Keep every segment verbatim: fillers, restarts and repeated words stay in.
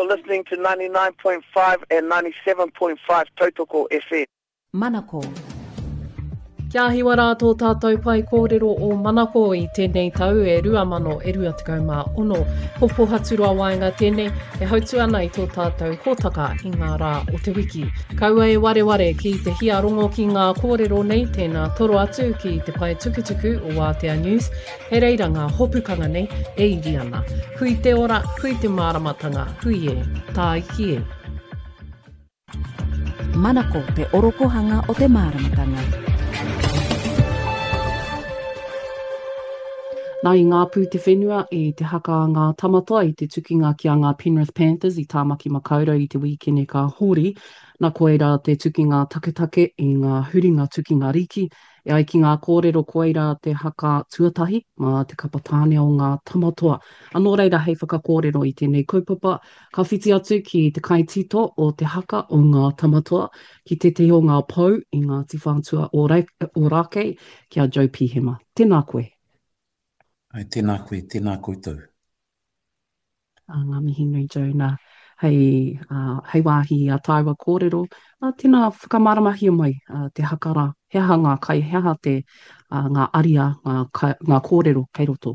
listening to ninety-nine point five and ninety-seven point five Tautoko F M. Manako. Kia hiwa rātou tātou pai kōrero o Manako i tēnei tau e rua mano e rua tekau mā ono. Hopo haturua waenga tēnei e hautu ana i tō tātou hōtaka i ngā rā o te wiki. Kaua e ware ware ki te hia rongo ki ngā kōrero nei tēnā toro atu ki te pai tukutuku o Aotea News. He reira ngā hopukanga nei e iri ana. Hui te ora, hui te māramatanga, hui e, tā iki e. Manako, te orokohanga o te māramatanga. Nā i ngā pū te whenua e te haka ngā tamatoa i te tukinga ki a ngā Penrith Panthers i Tāmaki Makaurau i te weekend e ka hori. Nā koeira te tukinga taketake i ngā huringa tukinga riki. E ai ki ngā kōrero koeira te haka tuatahi mā te kapatāne o ngā tamatoa. Anō reira hei whakakōrero i tēnei kaupapa. Ka whiti atu ki te kaitito o te haka o ngā tamatoa ki te te o ngā pau i ngā tiwhantua o, o Rake ki a Joe Pihema. Tēnā koe. Ai, tēnā koe, tēnā koutou. Uh, ngā mihi nui Joe, nā hei, uh, hei wāhi a tāua kōrero. Uh, tēnā whakamaramahi mai uh, te hakara. He aha ngā kai, he aha te uh, ngā aria, ngā, kai, ngā kōrero kei roto.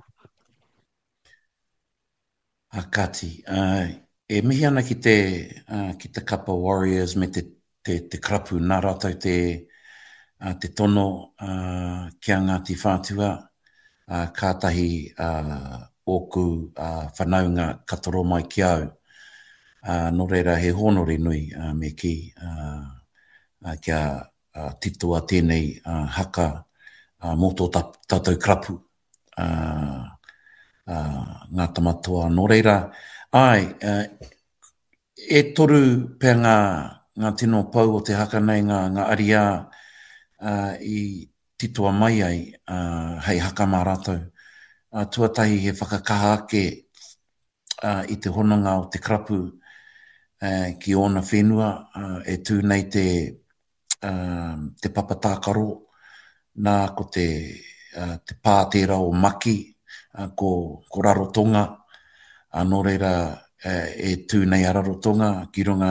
A kati, uh, e mihi ana ki te, uh, ki te Kapa Warriors me te, te, te krapu, nā rātou te, uh, te tono uh, kia ngā ti whātua. Uh, kātahi uh, oku uh, whanaunga katoro mai ki au. Uh, no reira he honore nui uh, me ki uh, uh, kia uh, titoa tēnei uh, haka uh, mō tō tātou krapu. Uh, uh, ngā tamatoa. No reira, ai, uh, e toru pēr ngā, ngā tino pau o te haka nei, ngā, ngā aria uh, i titoa mai ai, uh, hei haka mā rātou. Uh, tuatahi he whakakaha ake uh, i te hononga o te krapu uh, ki ona whenua, uh, e tū nei te, uh, te papatākaro, nā ko te, uh, te pātera o maki, uh, ko, ko rarotonga, uh, no reira uh, e tū nei a rarotonga, ki runga